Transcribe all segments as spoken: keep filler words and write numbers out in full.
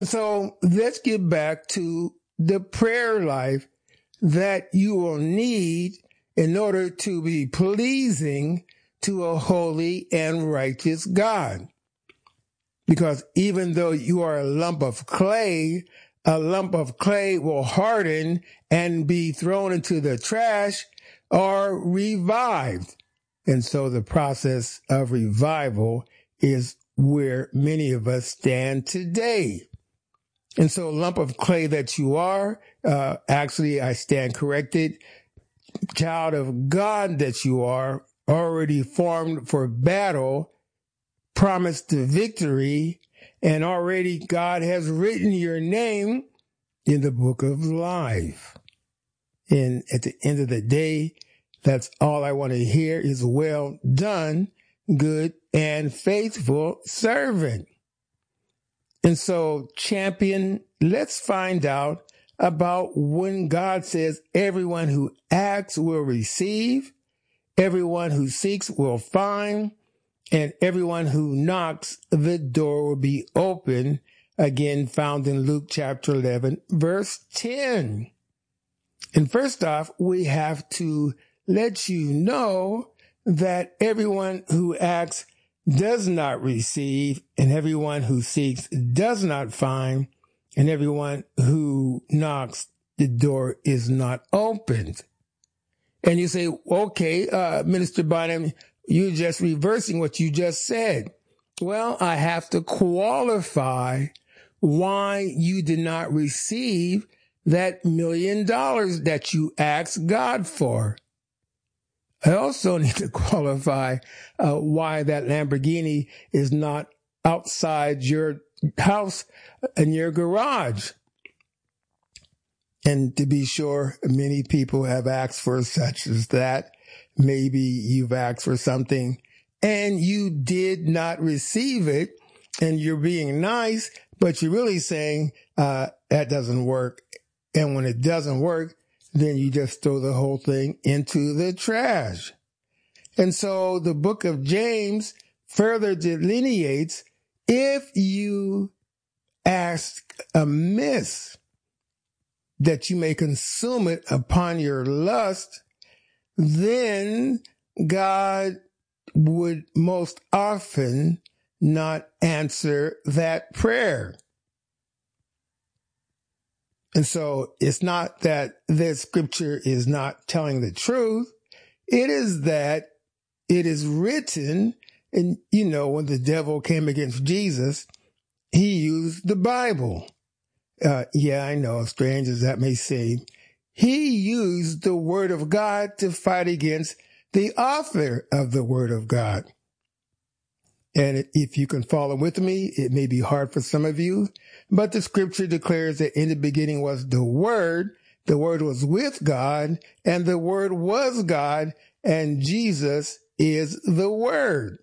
So let's get back to the prayer life that you will need in order to be pleasing to a holy and righteous God. Because even though you are a lump of clay, a lump of clay will harden and be thrown into the trash or revived. And so the process of revival is where many of us stand today. And so a lump of clay that you are, uh, actually I stand corrected, child of God that you are, already formed for battle, promised to victory, and already God has written your name in the book of life. And at the end of the day, that's all I want to hear is well done, good and faithful servant. And so, champion, let's find out about when God says everyone who asks will receive, everyone who seeks will find, and everyone who knocks, the door will be open. Again, found in Luke chapter eleven, verse ten. And first off, we have to let you know that everyone who asks does not receive, and everyone who seeks does not find, and everyone who knocks, the door is not opened. And you say, okay, uh, Minister Bynum, you're just reversing what you just said. Well, I have to qualify why you did not receive that million dollars that you asked God for. I also need to qualify uh, why that Lamborghini is not outside your house in your garage. And to be sure, many people have asked for such as that. Maybe you've asked for something and you did not receive it, and you're being nice, but you're really saying uh, that doesn't work. And when it doesn't work, then you just throw the whole thing into the trash. And so the book of James further delineates, if you ask amiss, that you may consume it upon your lust, then God would most often not answer that prayer. And so it's not that this scripture is not telling the truth. It is that it is written, and you know, when the devil came against Jesus, he used the Bible. Uh, yeah, I know, strange as that may seem. He used the word of God to fight against the author of the word of God. And if you can follow with me, it may be hard for some of you, but the scripture declares that in the beginning was the Word, the Word was with God, and the Word was God, and Jesus is the Word.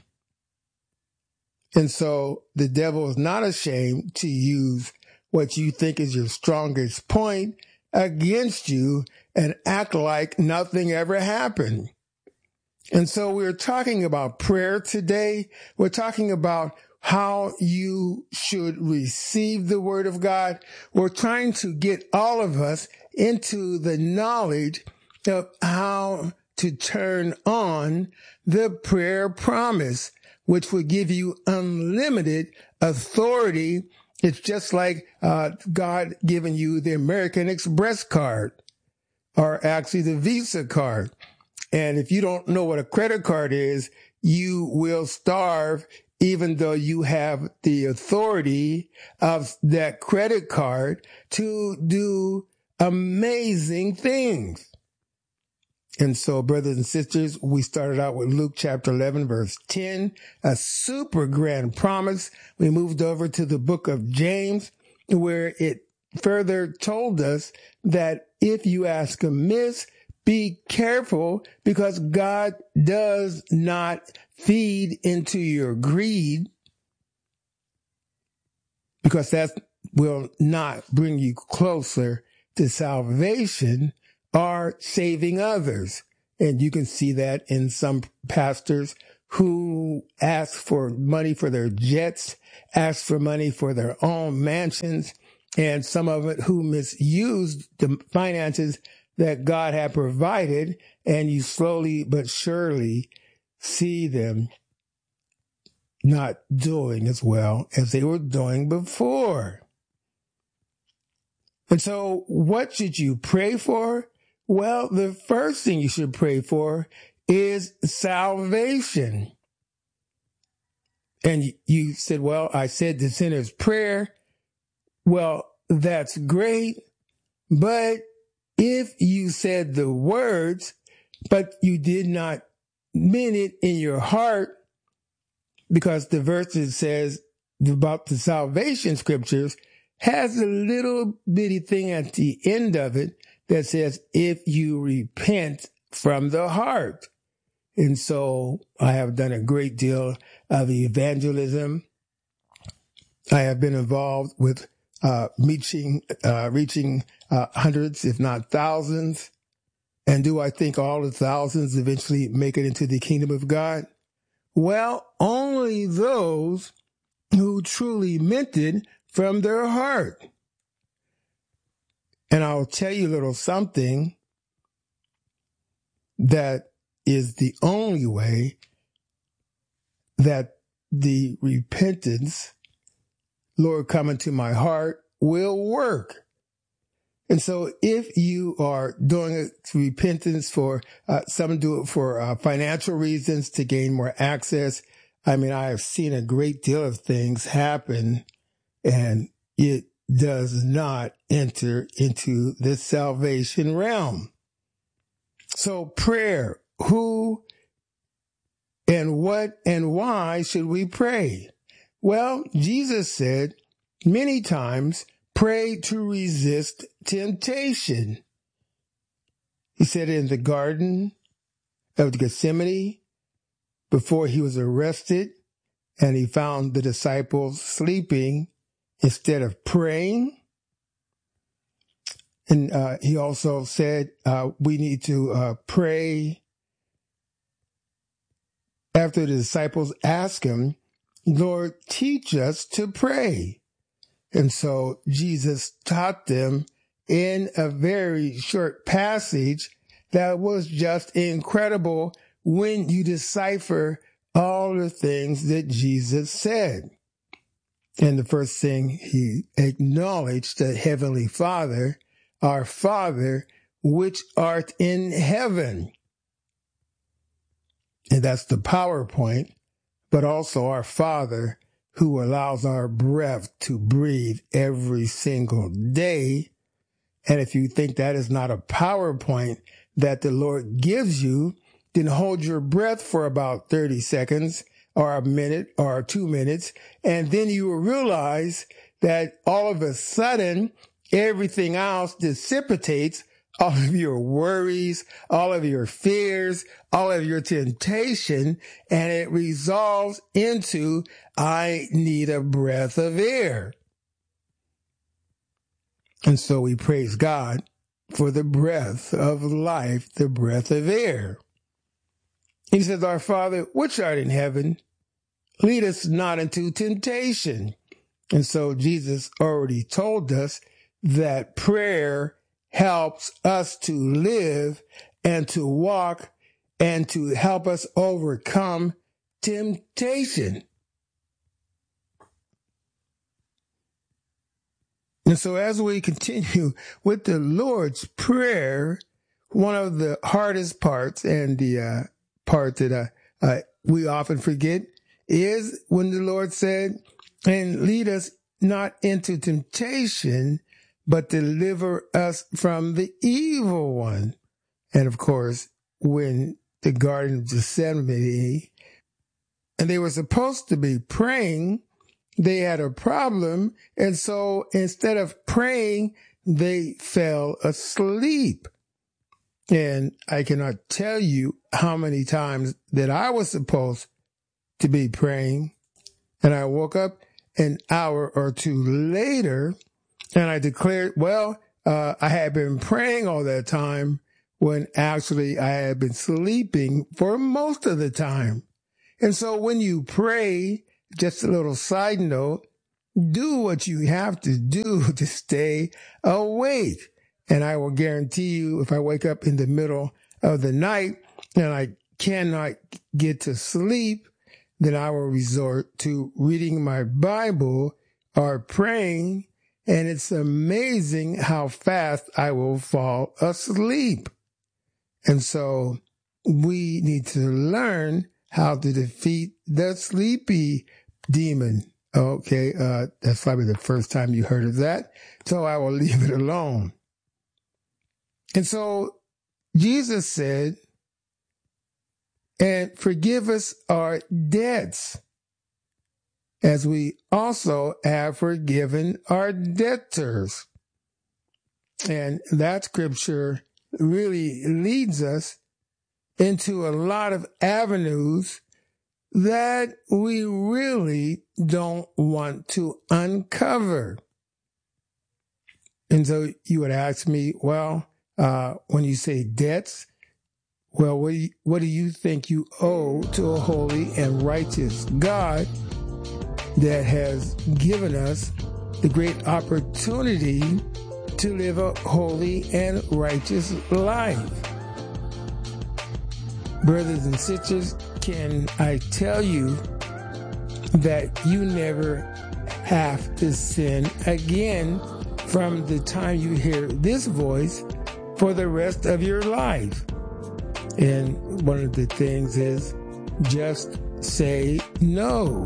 And so the devil is not ashamed to use what you think is your strongest point against you and act like nothing ever happened. And so we're talking about prayer today. We're talking about how you should receive the word of God. We're trying to get all of us into the knowledge of how to turn on the prayer promise, which will give you unlimited authority. It's just like uh, God giving you the American Express card, or actually the Visa card. And if you don't know what a credit card is, you will starve even though you have the authority of that credit card to do amazing things. And so, brothers and sisters, we started out with Luke chapter eleven, verse ten, a super grand promise. We moved over to the book of James, where it further told us that if you ask amiss, be careful, because God does not feed into your greed, because that will not bring you closer to salvation or saving others. And you can see that in some pastors who ask for money for their jets, ask for money for their own mansions, and some of it who misused the finances that God had provided, and you slowly but surely see them not doing as well as they were doing before. And so what should you pray for? Well, the first thing you should pray for is salvation. And you said, well, I said the sinner's prayer. Well, that's great. But if you said the words, but you did not mean it in your heart, because the verse that says about the salvation scriptures has a little bitty thing at the end of it that says, if you repent from the heart. And so I have done a great deal of evangelism. I have been involved with uh, reaching, uh, reaching uh, hundreds, if not thousands. And do I think all the thousands eventually make it into the kingdom of God? Well, only those who truly meant it from their heart. And I'll tell you a little something that is the only way that the repentance, Lord, come into my heart, will work. And so if you are doing repentance for, uh, some do it for uh, financial reasons to gain more access. I mean, I have seen a great deal of things happen, and it does not enter into the salvation realm. So prayer, who and what and why should we pray? Well, Jesus said many times, pray to resist temptation. He said in the Garden of Gethsemane, before he was arrested, and he found the disciples sleeping instead of praying. And uh, he also said uh, we need to uh, pray after the disciples asked him, Lord, teach us to pray. And so Jesus taught them in a very short passage that was just incredible when you decipher all the things that Jesus said. And the first thing he acknowledged, the Heavenly Father, our Father, which art in heaven. And that's the PowerPoint, but also our Father, who allows our breath to breathe every single day. And if you think that is not a PowerPoint that the Lord gives you, then hold your breath for about thirty seconds or a minute or two minutes. And then you will realize that all of a sudden, everything else dissipates. All of your worries, all of your fears, all of your temptation, and it resolves into, I need a breath of air. And so we praise God for the breath of life, the breath of air. He says, our Father, which art in heaven, lead us not into temptation. And so Jesus already told us that prayer helps us to live and to walk and to help us overcome temptation. And so as we continue with the Lord's Prayer, one of the hardest parts and the uh, part that uh, uh, we often forget is when the Lord said, and lead us not into temptation, but deliver us from the evil one. And of course, when the Garden of Gethsemane, and they were supposed to be praying, they had a problem. And so instead of praying, they fell asleep. And I cannot tell you how many times that I was supposed to be praying, and I woke up an hour or two later, and I declared, well, uh, I had been praying all that time when actually I had been sleeping for most of the time. And so when you pray, just a little side note, do what you have to do to stay awake. And I will guarantee you, if I wake up in the middle of the night and I cannot get to sleep, then I will resort to reading my Bible or praying. And it's amazing how fast I will fall asleep. And so we need to learn how to defeat the sleepy demon. Okay, uh, that's probably the first time you heard of that. So I will leave it alone. And so Jesus said, and forgive us our debts, as we also have forgiven our debtors. And that scripture really leads us into a lot of avenues that we really don't want to uncover. And so you would ask me, well, uh, when you say debts, well, what do, you, what do you think you owe to a holy and righteous God that has given us the great opportunity to live a holy and righteous life? Brothers and sisters, can I tell you that you never have to sin again from the time you hear this voice for the rest of your life? And one of the things is just say no.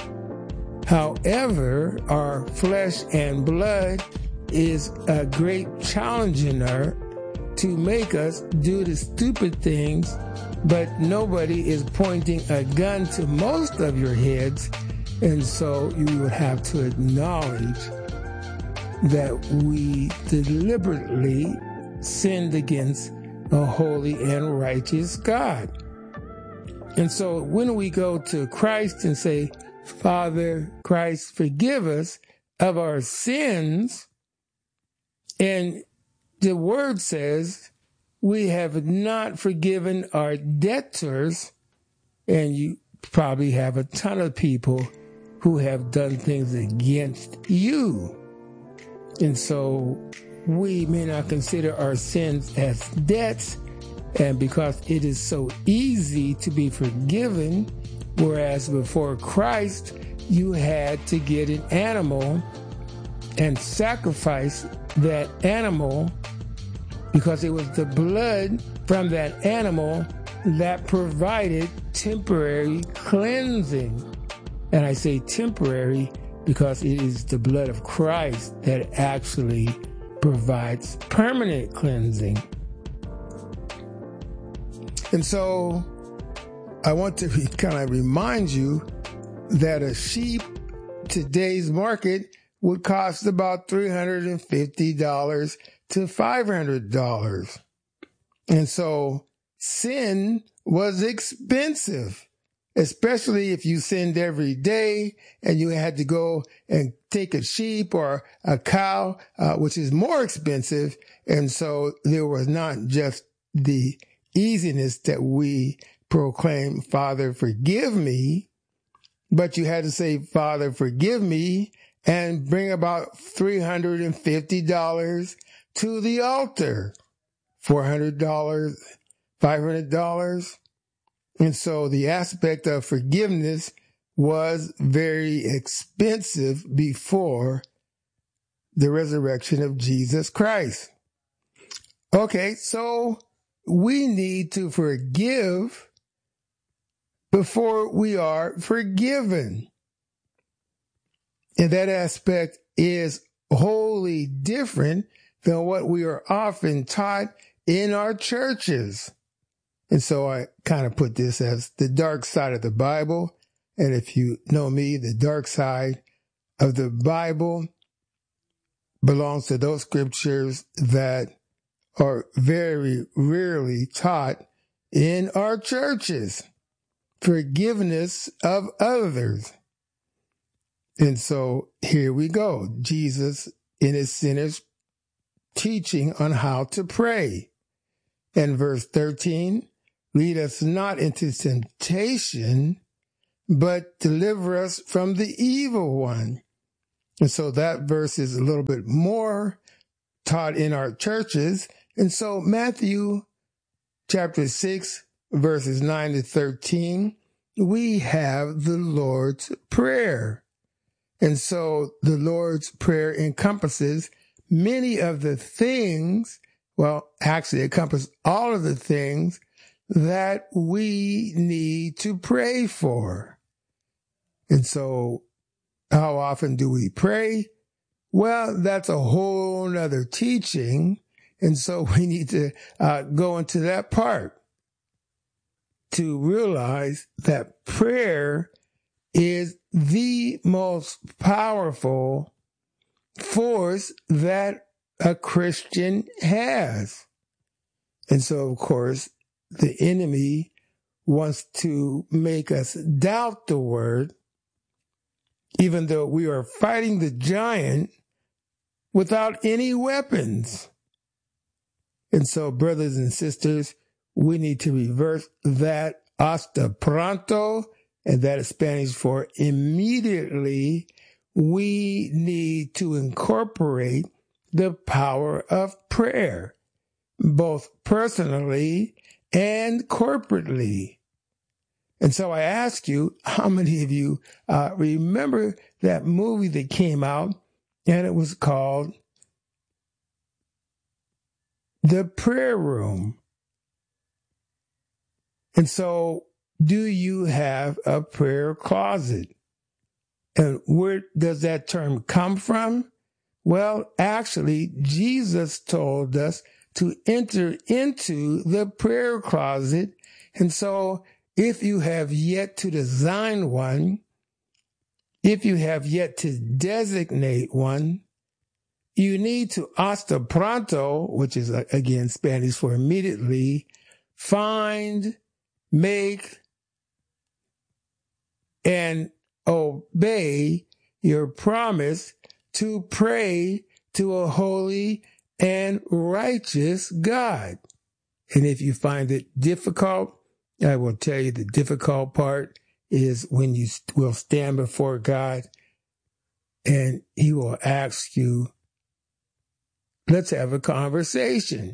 However, our flesh and blood is a great challenger to make us do the stupid things, but nobody is pointing a gun to most of your heads, and so you would have to acknowledge that we deliberately sinned against a holy and righteous God. And so when we go to Christ and say, Father, Christ, forgive us of our sins, and the word says we have not forgiven our debtors, and you probably have a ton of people who have done things against you. And so we may not consider our sins as debts, and because it is so easy to be forgiven, whereas before Christ, you had to get an animal and sacrifice that animal, because it was the blood from that animal that provided temporary cleansing. And I say temporary because it is the blood of Christ that actually provides permanent cleansing. And so I want to re- kind of remind you that a sheep, today's market, would cost about three hundred fifty dollars to five hundred dollars. And so sin was expensive, especially if you sinned every day and you had to go and take a sheep or a cow, uh, which is more expensive. And so there was not just the easiness that we proclaim, Father, forgive me, but you had to say, Father, forgive me, and bring about three hundred fifty dollars to the altar, four hundred dollars, five hundred dollars. And so the aspect of forgiveness was very expensive before the resurrection of Jesus Christ. Okay, so we need to forgive before we are forgiven. And that aspect is wholly different than what we are often taught in our churches. And so I kind of put this as the dark side of the Bible. And if you know me, the dark side of the Bible belongs to those scriptures that are very rarely taught in our churches. Forgiveness of others. And so here we go. Jesus in his sinners teaching on how to pray. And verse thirteen, lead us not into temptation, but deliver us from the evil one. And so that verse is a little bit more taught in our churches. And so Matthew chapter six, verses nine to thirteen, we have the Lord's Prayer. And so the Lord's Prayer encompasses many of the things, well, actually it encompasses all of the things that we need to pray for. And so how often do we pray? Well, that's a whole nother teaching. And so we need to uh, go into that part to realize that prayer is the most powerful force that a Christian has. And so, of course, the enemy wants to make us doubt the word, even though we are fighting the giant without any weapons. And so, brothers and sisters, we need to reverse that hasta pronto, and that is Spanish for immediately. We need to incorporate the power of prayer, both personally and corporately. And so I ask you, how many of you uh, remember that movie that came out, and it was called The Prayer Room? And so, do you have a prayer closet? And where does that term come from? Well, actually, Jesus told us to enter into the prayer closet. And so, if you have yet to design one, if you have yet to designate one, you need to hasta pronto, which is, again, Spanish for immediately, find, make, and obey your promise to pray to a holy and righteous God. And if you find it difficult, I will tell you the difficult part is when you will stand before God and he will ask you, let's have a conversation.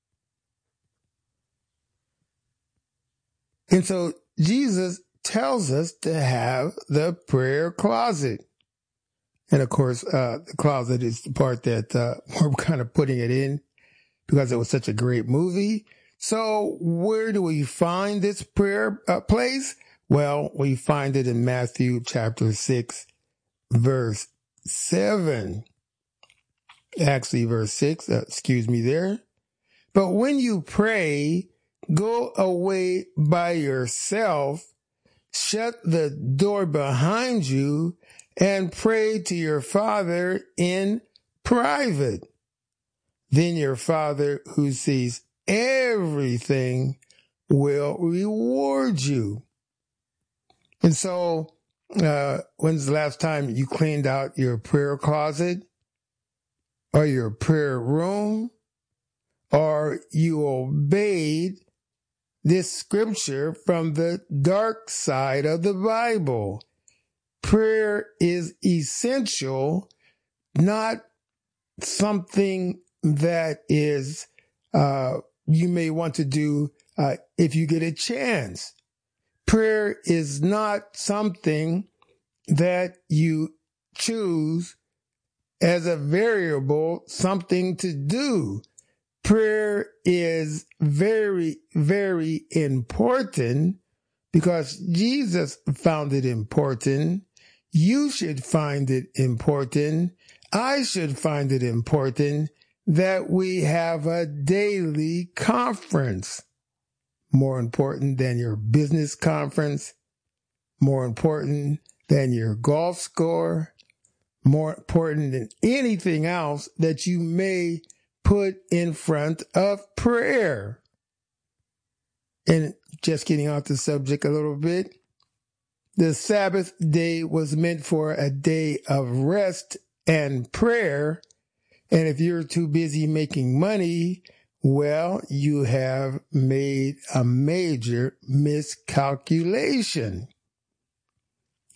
And so Jesus tells us to have the prayer closet. And of course, uh, the closet is the part that uh, we're kind of putting it in because it was such a great movie. So where do we find this prayer uh, place? Well, we find it in Matthew chapter six, verse seven. Actually, verse six, uh, excuse me there. But when you pray, go away by yourself, shut the door behind you, and pray to your Father in private. Then your Father who sees everything will reward you. And so, uh, when's the last time you cleaned out your prayer closet or your prayer room, or you obeyed this scripture from the dark side of the Bible? Prayer is essential, not something that is uh, you may want to do uh, if you get a chance. Prayer is not something that you choose as a variable, something to do. Prayer is very, very important because Jesus found it important. You should find it important. I should find it important that we have a daily conference. More important than your business conference, more important than your golf score, more important than anything else that you may put in front of prayer. And just getting off the subject a little bit, the Sabbath day was meant for a day of rest and prayer. And if you're too busy making money, well, you have made a major miscalculation.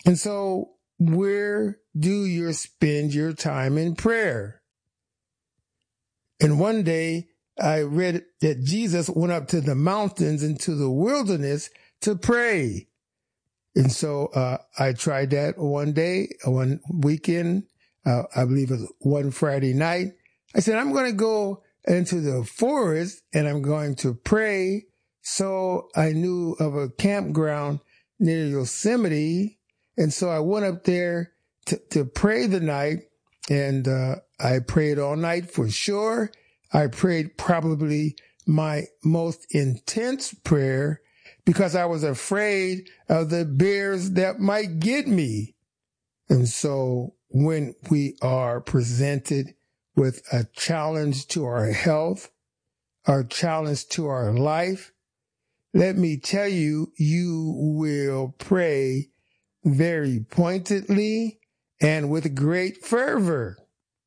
And so where do you spend your time in prayer? And one day I read that Jesus went up to the mountains into the wilderness to pray. And so uh, I tried that one day, one weekend, uh, I believe it was one Friday night. I said, I'm going to go into the forest and I'm going to pray. So I knew of a campground near Yosemite. And so I went up there to, to pray the night, and uh, I prayed all night for sure. I prayed probably my most intense prayer because I was afraid of the bears that might get me. And so when we are presented with a challenge to our health, our challenge to our life, let me tell you, you will pray very pointedly and with great fervor.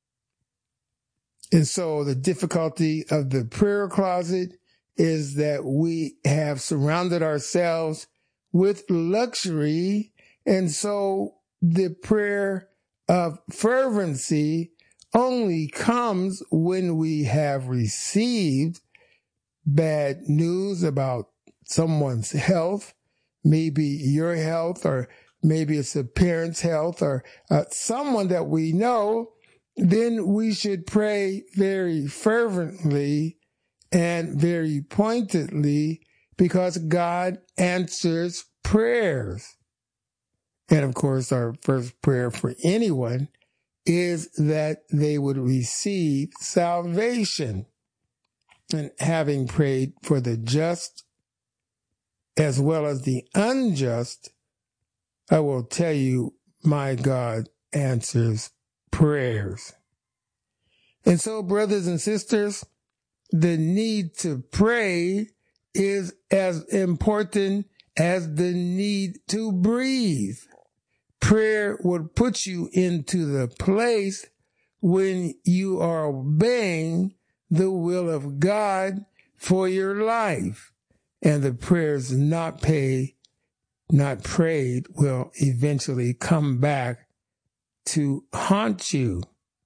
And so the difficulty of the prayer closet is that we have surrounded ourselves with luxury. And so the prayer of fervency only comes when we have received bad news about someone's health, maybe your health, or maybe it's a parent's health, or uh, someone that we know. Then we should pray very fervently and very pointedly because God answers prayers. And of course, our first prayer for anyone is that they would receive salvation. And having prayed for the just as well as the unjust, I will tell you, my God answers prayers. And so, brothers and sisters, the need to pray is as important as the need to breathe. Prayer would put you into the place when you are obeying the will of God for your life. And the prayers not paid, not prayed will eventually come back to haunt you.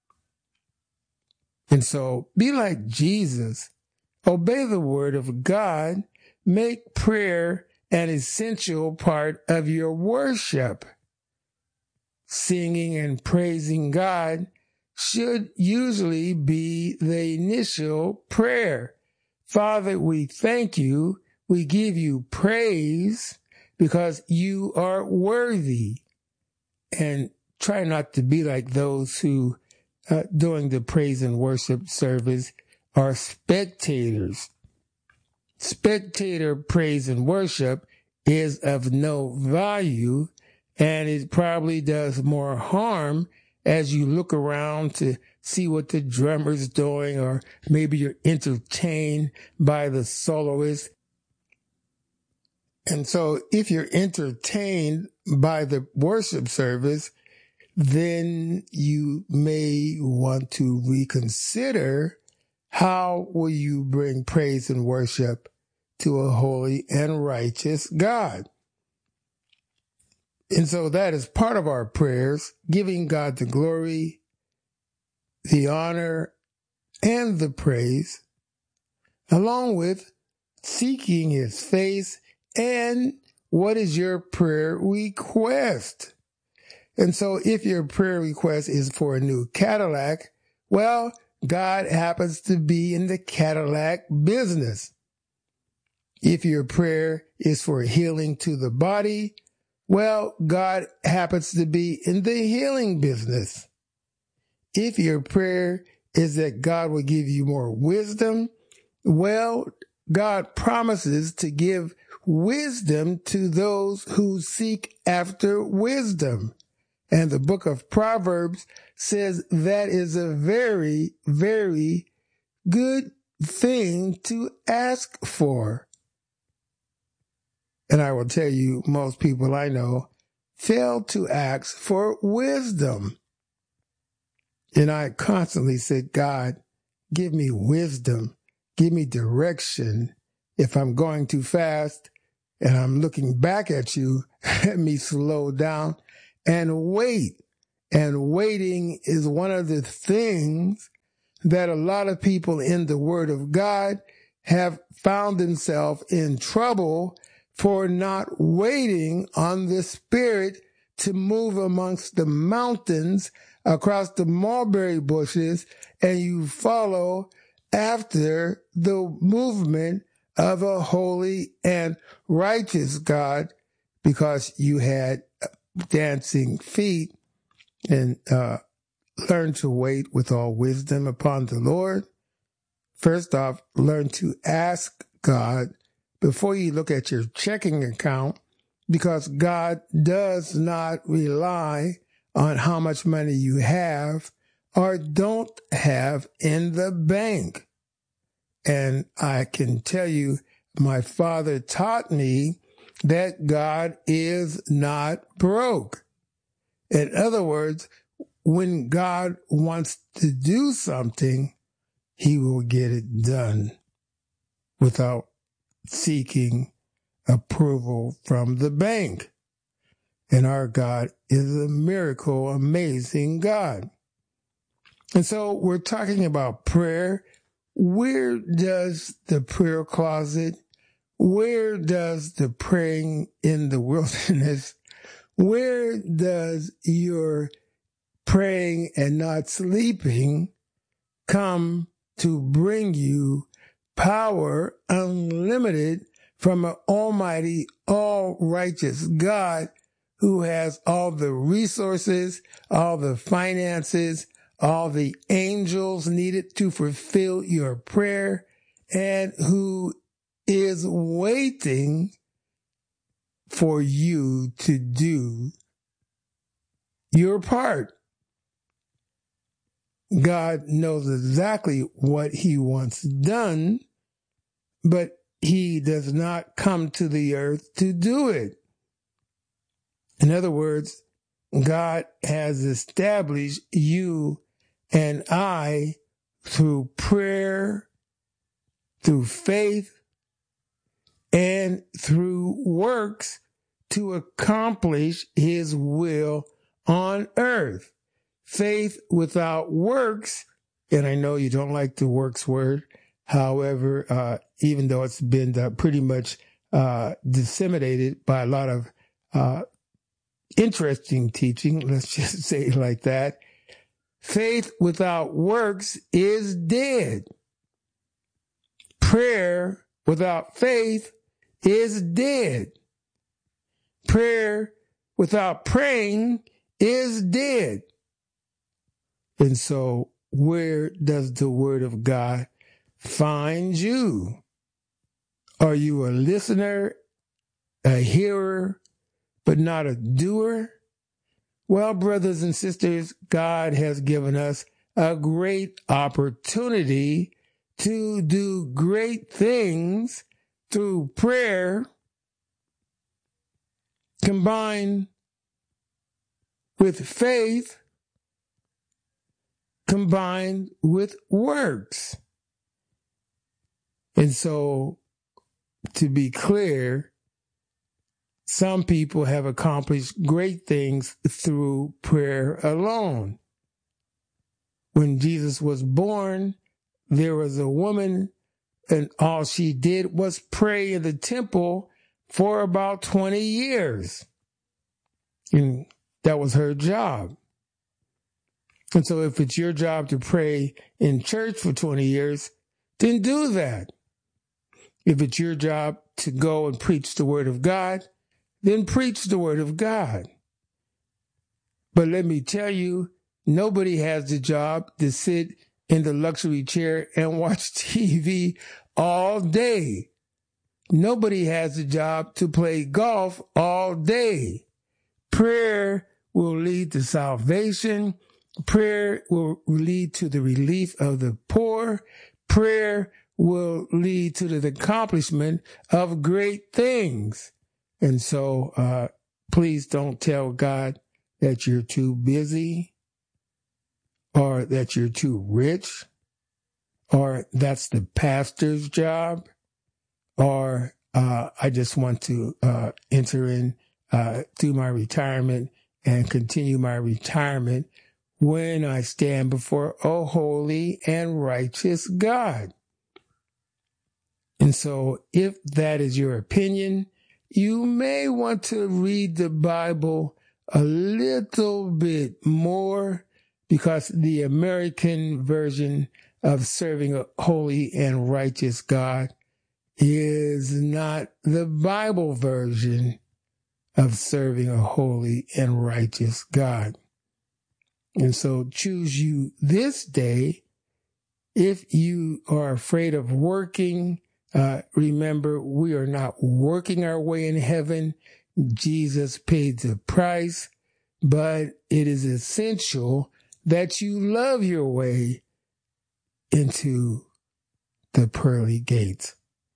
And so be like Jesus. Obey the word of God. Make prayer an essential part of your worship. Singing and praising God should usually be the initial prayer. Father, we thank you. We give you praise because you are worthy. And try not to be like those who, uh, during the praise and worship service, are spectators. Spectator praise and worship is of no value, and it probably does more harm as you look around to see what the drummer's doing, or maybe you're entertained by the soloist. And so if you're entertained by the worship service, then you may want to reconsider how will you bring praise and worship to a holy and righteous God. And so that is part of our prayers, giving God the glory, the honor, and the praise, along with seeking his face. And what is your prayer request? And so if your prayer request is for a new Cadillac, well, God happens to be in the Cadillac business. If your prayer is for healing to the body, well, God happens to be in the healing business. If your prayer is that God will give you more wisdom, well, God promises to give wisdom to those who seek after wisdom. And the book of Proverbs says that is a very, very good thing to ask for. And I will tell you, most people I know fail to ask for wisdom. And I constantly said, God, give me wisdom, give me direction. If I'm going too fast, and I'm looking back at you, let me slow down and wait. And waiting is one of the things that a lot of people in the Word of God have found themselves in trouble for not waiting on the Spirit to move amongst the mountains, across the mulberry bushes, and you follow after the movement of a holy and righteous God, because you had dancing feet, and uh, learn to wait with all wisdom upon the Lord. First off, learn to ask God before you look at your checking account, because God does not rely on how much money you have or don't have in the bank. And I can tell you, my father taught me that God is not broke. In other words, when God wants to do something, he will get it done without seeking approval from the bank. And our God is a miracle, amazing God. And so we're talking about prayer. Where does the prayer closet, where does the praying in the wilderness, where does your praying and not sleeping come to bring you power unlimited from an almighty, all righteous God who has all the resources, all the finances, all the angels needed to fulfill your prayer, and who is waiting for you to do your part? God knows exactly what he wants done, but he does not come to the earth to do it. In other words, God has established you and I through prayer, through faith, and through works to accomplish his will on earth. Faith without works, and I know you don't like the works word, however, uh, even though it's been uh, pretty much uh, disseminated by a lot of uh, interesting teaching, let's just say it like that, faith without works is dead. Prayer without faith is dead. Prayer without praying is dead. And so where does the word of God find you? Are you a listener, a hearer, but not a doer? Well, brothers and sisters, God has given us a great opportunity to do great things through prayer combined with faith, combined with works. And so, to be clear, some people have accomplished great things through prayer alone. When Jesus was born, there was a woman, and all she did was pray in the temple for about twenty years. And that was her job. And so if it's your job to pray in church for twenty years, then do that. If it's your job to go and preach the word of God, then preach the word of God. But let me tell you, nobody has the job to sit in the luxury chair and watch T V all day. Nobody has the job to play golf all day. Prayer will lead to salvation. Prayer will lead to the relief of the poor. Prayer will lead to the accomplishment of great things. And so, uh, please don't tell God that you're too busy, or that you're too rich, or that's the pastor's job, or uh, I just want to uh, enter in uh, through my retirement and continue my retirement when I stand before a holy and righteous God. And so if that is your opinion, you may want to read the Bible a little bit more, because the American version of serving a holy and righteous God is not the Bible version of serving a holy and righteous God. And so choose you this day. If you are afraid of working, uh, remember, we are not working our way in heaven. Jesus paid the price, but it is essential that you love your way into the pearly gates.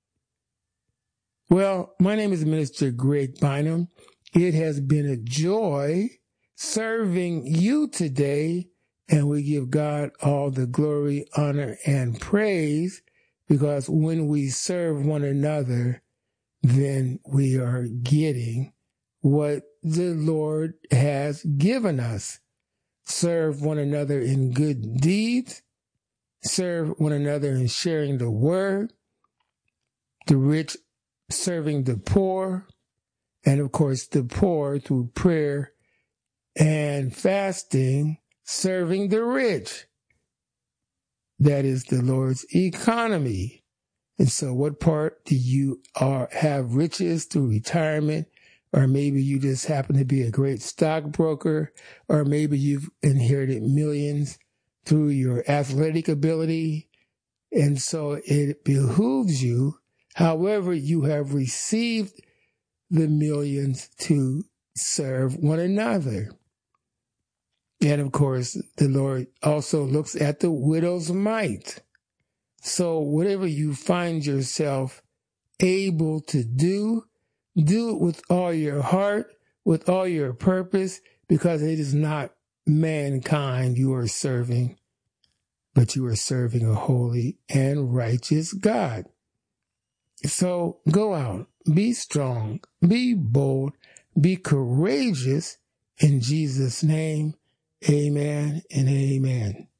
Well, my name is Minister Greg Bynum. It has been a joy serving you today, and we give God all the glory, honor, and praise, because when we serve one another, then we are getting what the Lord has given us. Serve one another in good deeds. Serve one another in sharing the word. The rich serving the poor. And of course, the poor through prayer and fasting, serving the rich. That is the Lord's economy. And so what part do you are, have riches through retirement? Or maybe you just happen to be a great stockbroker, or maybe you've inherited millions through your athletic ability. And so it behooves you, however you have received the millions, to serve one another. And of course, the Lord also looks at the widow's mite. So whatever you find yourself able to do, do it with all your heart, with all your purpose, because it is not mankind you are serving, but you are serving a holy and righteous God. So go out, be strong, be bold, be courageous. In Jesus' name, amen and amen.